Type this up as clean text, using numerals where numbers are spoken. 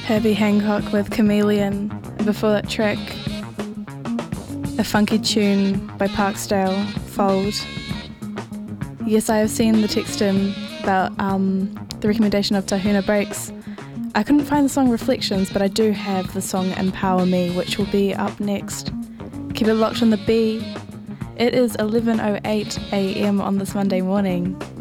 Herbie Hancock with Chameleon, and before that track, a funky tune by Parksdale, Fold. Yes, I have seen the text in about the recommendation of Tahuna Breaks. I couldn't find the song Reflections, but I do have the song Empower Me, which will be up next. Keep it locked on the B. It is 11:08 a.m. on this Monday morning.